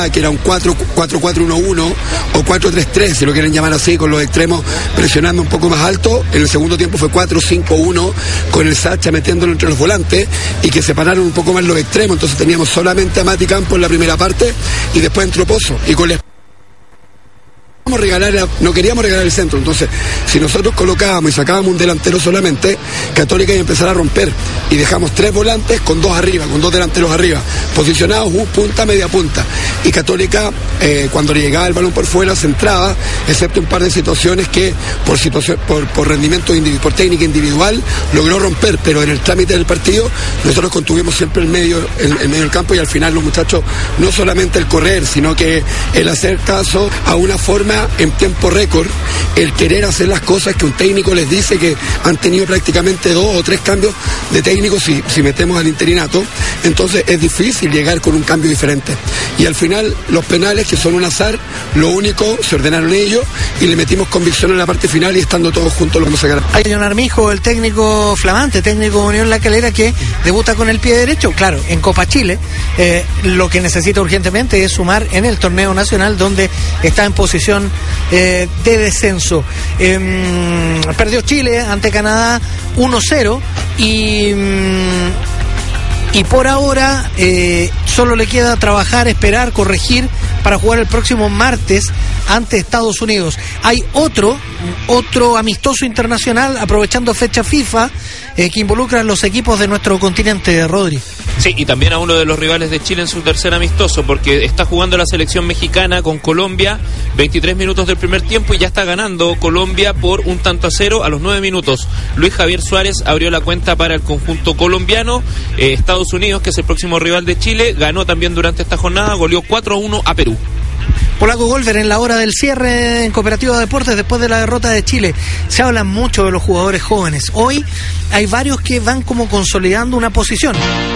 que era un 4-4-1-1 o 4-3-3, si lo quieren llamar así, con los extremos presionando un poco más alto. En el segundo tiempo fue 4-5-1, con el Sacha metiéndolo entre los volantes y que separaron un poco más los extremos. Entonces teníamos solamente a Mati Campos en la primera parte y después entró Pozo. Y con no queríamos regalar el centro. Entonces, si nosotros colocábamos y sacábamos un delantero solamente, Católica iba a empezar a romper, y dejamos 3 volantes con 2 arriba, con 2 delanteros arriba, posicionados punta, media punta, y Católica cuando le llegaba el balón por fuera se entraba, excepto un par de situaciones que por rendimiento por técnica individual logró romper, pero en el trámite del partido nosotros contuvimos siempre el medio del campo, y al final los muchachos, no solamente el correr, sino que el hacer caso a una forma en tiempo récord, el querer hacer las cosas que un técnico les dice, que han tenido prácticamente 2 o 3 cambios de técnico si metemos al interinato. Entonces es difícil llegar con un cambio diferente, y al final los penales, que son un azar, lo único, se ordenaron ellos y le metimos convicción en la parte final, y estando todos juntos lo vamos a ganar. Hay John Armijo, el técnico flamante, técnico de Unión La Calera, que debuta con el pie derecho, claro, en Copa Chile. Lo que necesita urgentemente es sumar en el torneo nacional, donde está en posición de descenso. Perdió Chile ante Canadá 1-0 y por ahora solo le queda trabajar, esperar, corregir para jugar el próximo martes ante Estados Unidos. Hay otro amistoso internacional, aprovechando fecha FIFA, que involucra a los equipos de nuestro continente, Rodri. Sí, y también a uno de los rivales de Chile en su tercer amistoso, porque está jugando la selección mexicana con Colombia, 23 minutos del primer tiempo, y ya está ganando Colombia por 1-0 a los 9 minutos. Luis Javier Suárez abrió la cuenta para el conjunto colombiano. Estados Unidos, que es el próximo rival de Chile, ganó también durante esta jornada, goleó 4-1 a Perú. Polaco Golfer, en la hora del cierre en Cooperativa Deportes después de la derrota de Chile, se habla mucho de los jugadores jóvenes. Hoy hay varios que van como consolidando una posición.